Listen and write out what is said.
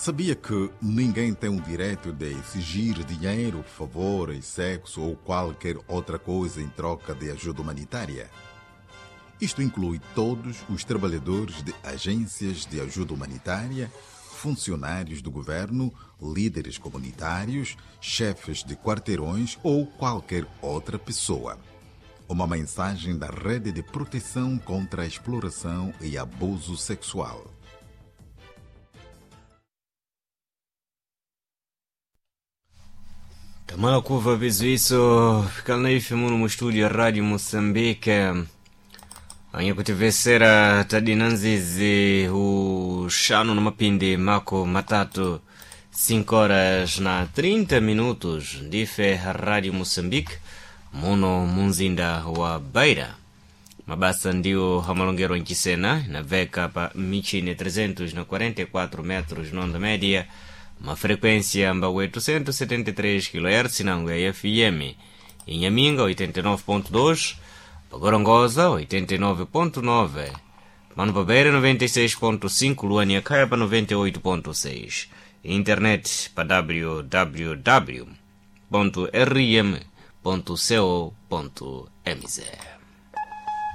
Sabia que ninguém tem o direito de exigir dinheiro, favores, sexo ou qualquer outra coisa em troca de ajuda humanitária? Isto inclui todos os trabalhadores de agências de ajuda humanitária, funcionários do governo, líderes comunitários, chefes de quarteirões ou qualquer outra pessoa. Uma mensagem da Rede de Proteção contra a Exploração e Abuso Sexual. Tamala kuva vizu isso, ficando aí filmando no estúdio Rádio Moçambique. Anya kutivesera tadinanzizi o chano no mapinde mako matatu 5h30 ndife Rádio Moçambique muno munzinda wa Beira. Mabasa ndio hamalongero nkisena na veka pa michine 344 metros na onda média, uma frequência amba 873 kHz na ngwe FM, Inhaminga 89.2, Pagorongosa 89.9, Mano Beira 96.5, Luania Caipa 98.6, internet pa www.rm.co.mz.